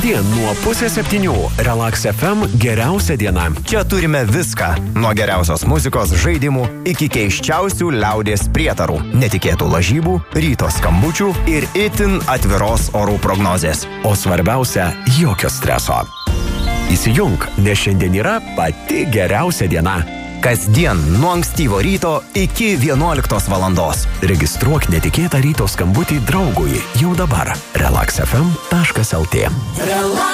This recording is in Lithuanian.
Kasdien nuo 6:30 Relax FM geriausia diena. Čia turime viską. Nuo geriausios muzikos, žaidimų iki keiščiausių liaudies prietarų, netikėtų lažybų, ryto skambučių ir itin atviros orų prognozės. O svarbiausia, jokio streso. Įsijunk, nes šiandien yra pati geriausia diena. Kasdien nuo ankstyvo ryto iki 11 valandos. Registruok netikėtą ryto skambutį draugui jau dabar. relaxfm.lt